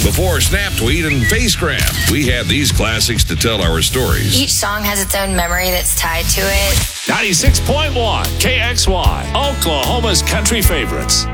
Before Snap Tweet and Face Grab, we have these classics to tell our stories. Each song has its own memory that's tied to it. 96.1 KXY, Oklahoma's country favorites.